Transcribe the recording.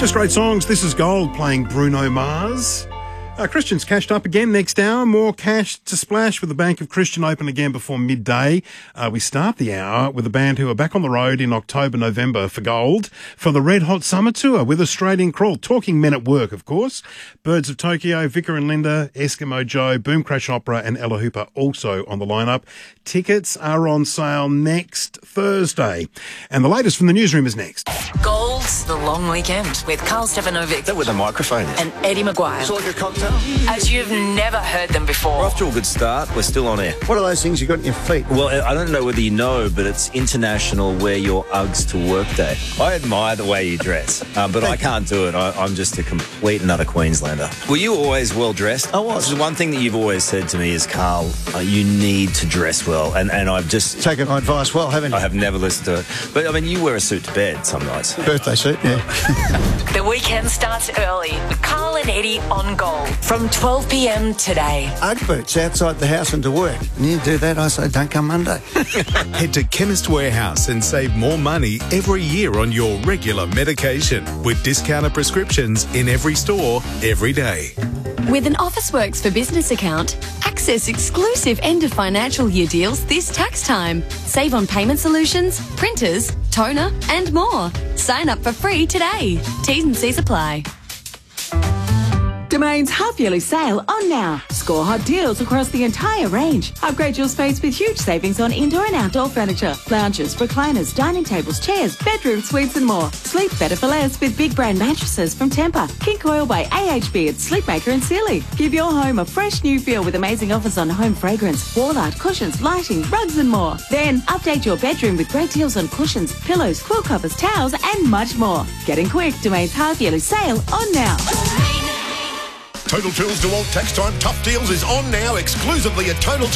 Just great songs. This is Gold playing Bruno Mars. Christian's cashed up again next hour. More cash to splash with the Bank of Christian open again before midday. We start the hour with a band who are back on the road in October, November for Gold for the Red Hot Summer Tour with Australian Crawl. Talking Men at Work, of course. Birds of Tokyo, Vicar and Linda, Eskimo Joe, Boom Crash Opera and Ella Hooper also on the lineup. Tickets are on sale next Thursday. And the latest from the newsroom is next. Gold's The Long Weekend with Carl Stefanovic. That with a microphone. And Eddie Maguire. It's like a cocktail. As you've never heard them before. We're off to a good start. We're still on air. What are those things you got in your feet? Well, I don't know whether you know, but it's International Wear Your Uggs to Work Day. I admire the way you dress, but I can't do it. I'm just a complete and utter Queenslander. Were you always well dressed? I was. This is one thing that you've always said to me is, Carl, you need to dress well. And I've just... Taken my advice well, haven't you? I have never listened to it. But, I mean, you wear a suit to bed some nights. Birthday suit, yeah. The weekend starts early with Carl and Eddie on Gold from 12 p.m. today. Ugg boots outside the house and to work. And you do that, I say, don't come Monday. Head to Chemist Warehouse and save more money every year on your regular medication with discounted prescriptions in every store, every day. With an Officeworks for Business account, access exclusive end of financial year deals this tax time. Save on payment solutions, printers, toner and more. Sign up for free today. T's and C's apply. Domain's half-yearly sale on now. Score hot deals across the entire range. Upgrade your space with huge savings on indoor and outdoor furniture, lounges, recliners, dining tables, chairs, bedroom suites and more. Sleep better for less with big brand mattresses from Tempur, King Coil by AHB at Sleepmaker and Sealy. Give your home a fresh new feel with amazing offers on home fragrance, wall art, cushions, lighting, rugs and more. Then update your bedroom with great deals on cushions, pillows, quilt covers, towels and much more. Getting quick, Domain's half-yearly sale on now. Total Tools DeWalt Tax Time Tough Deals is on now exclusively at Total